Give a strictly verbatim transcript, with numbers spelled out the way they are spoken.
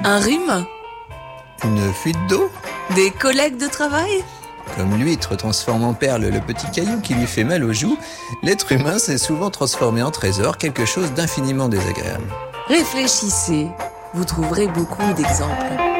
Un rhume? Une fuite d'eau? Des collègues de travail? Comme l'huître transforme en perle le petit caillou qui lui fait mal aux joues, l'être humain s'est souvent transformé en trésor, quelque chose d'infiniment désagréable. Réfléchissez, vous trouverez beaucoup d'exemples.